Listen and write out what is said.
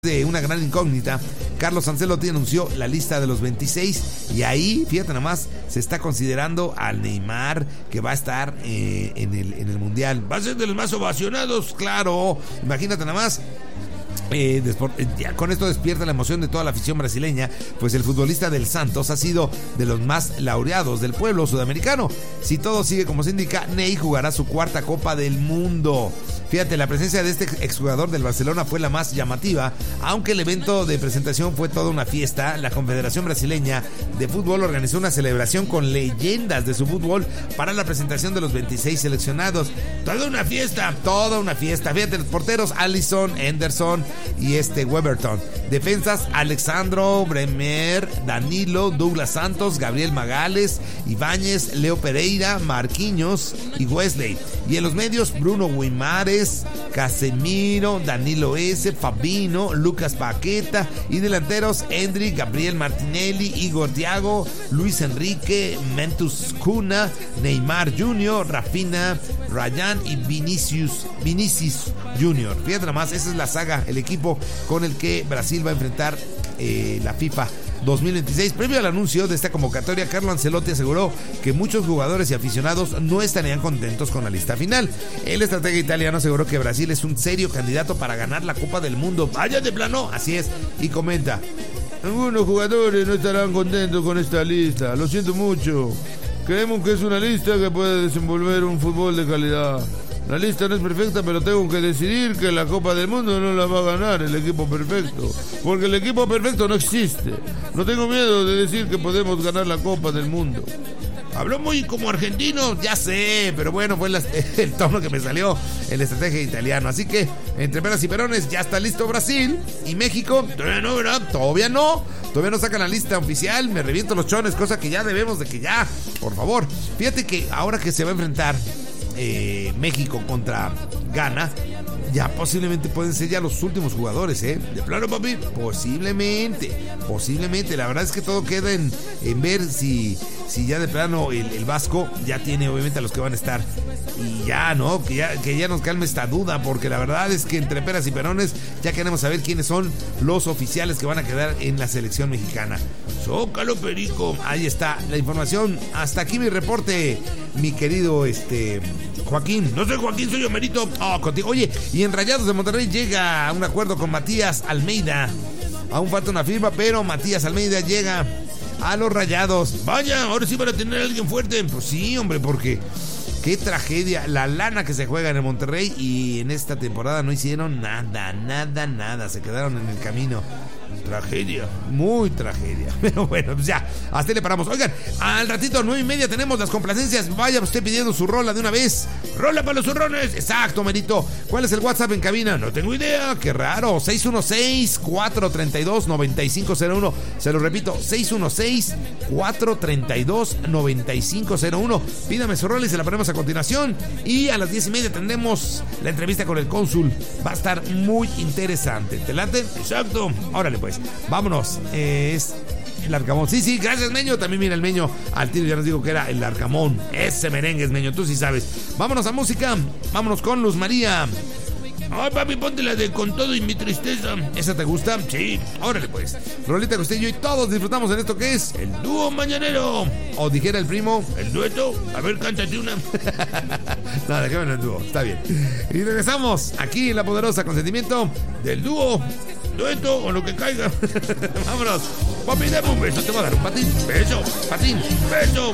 De una gran incógnita, Carlos Ancelotti anunció la lista de los 26 y ahí, fíjate nada más, se está considerando al Neymar que va a estar en el Mundial. Va a ser de los más ovacionados, claro, imagínate nada más. Ya con esto despierta la emoción de toda la afición brasileña, pues el futbolista del Santos ha sido de los más laureados del pueblo sudamericano. Si todo sigue como se indica, Ney jugará su cuarta Copa del Mundo. Fíjate, la presencia de este exjugador del Barcelona fue la más llamativa, aunque el evento de presentación fue toda una fiesta. La Confederación Brasileña de Fútbol organizó una celebración con leyendas de su fútbol para la presentación de los 26 seleccionados. Toda una fiesta. Fíjate, los porteros Alisson, Henderson y Weberton. Defensas Alexandro, Bremer, Danilo, Douglas Santos, Gabriel Magales, Ibáñez, Leo Pereira, Marquinhos y Wesley. Y en los medios Bruno Guimares, Casemiro, Danilo S, Fabinho, Lucas Paqueta. Y delanteros Endrick, Gabriel Martinelli, Igor Thiago, Luis Enrique, Mentus Cuna, Neymar Jr., Rafinha, Ryan y Vinicius Jr. Fíjate nada más, esa es la saga, el equipo con el que Brasil va a enfrentar la FIFA 2026. Previo al anuncio de esta convocatoria, Carlo Ancelotti aseguró que muchos jugadores y aficionados no estarían contentos con la lista final. El estratega italiano aseguró que Brasil es un serio candidato para ganar la Copa del Mundo. ¡Vaya de plano! Así es, y comenta: algunos jugadores no estarán contentos con esta lista, lo siento mucho. Creemos que es una lista que puede desenvolver un fútbol de calidad. La lista no es perfecta, pero tengo que decidir que la Copa del Mundo no la va a ganar el equipo perfecto, porque el equipo perfecto no existe. No tengo miedo de decir que podemos ganar la Copa del Mundo. Habló muy como argentino, ya sé, pero bueno, fue el tono que me salió en la estrategia italiana. Así que, entre peras y perones, ya está listo Brasil. Y México, todavía no, ¿verdad? Todavía no sacan la lista oficial. Me reviento los chones, cosa que ya debemos de que ya, por favor. Fíjate que ahora que se va a enfrentar México contra Ghana, ya posiblemente pueden ser ya los últimos jugadores, ¿eh? De plano, papi, posiblemente. La verdad es que todo queda en ver si ya de plano el Vasco ya tiene obviamente a los que van a estar. Y ya, ¿no? Que ya nos calme esta duda, porque la verdad es que entre peras y perones ya queremos saber quiénes son los oficiales que van a quedar en la selección mexicana. Zócalo, perico. Ahí está la información. Hasta aquí mi reporte, mi querido Joaquín. No soy Joaquín, soy Homerito. Contigo. Oye, y en Rayados de Monterrey llega a un acuerdo con Matías Almeida. Aún falta una firma, pero Matías Almeida llega a los Rayados. Vaya, ahora sí van a tener a alguien fuerte. Pues sí, hombre, porque qué tragedia la lana que se juega en el Monterrey, y en esta temporada no hicieron nada. Se quedaron en el camino. Tragedia, muy tragedia. Pero bueno, pues ya, hasta ahí le paramos. Oigan, al ratito a 9:30 tenemos las complacencias. Vaya usted pidiendo su rola de una vez. Rola para los zurrones. Exacto, Merito. ¿Cuál es el WhatsApp en cabina? No tengo idea, qué raro. 616-432-9501. Se lo repito, 616-432-9501. Pídame su rola y se la ponemos a continuación. Y a las 10:30 tendremos la entrevista con el cónsul. Va a estar muy interesante. ¿Te late? Exacto. Órale pues, vámonos. Es el Arcamón. Sí, gracias, Meño. También mira el Meño al tiro, ya nos digo que era el Arcamón. Ese merengue es, Meño, tú sí sabes. Vámonos a música. Vámonos con Luz María. Ay, papi, ponte la de Con Todo y Mi Tristeza. ¿Esa te gusta? Sí, órale pues. Rolita que usted y yo y todos disfrutamos en esto que es el dúo mañanero. O dijera el primo, el dueto. A ver, cántate una. No, déjame el dúo, está bien. Y regresamos aquí en La Poderosa, con sentimiento del dúo, dueto o lo que caiga. Vámonos. Papi, dame un beso, te voy a dar un patín. Beso, patín, beso.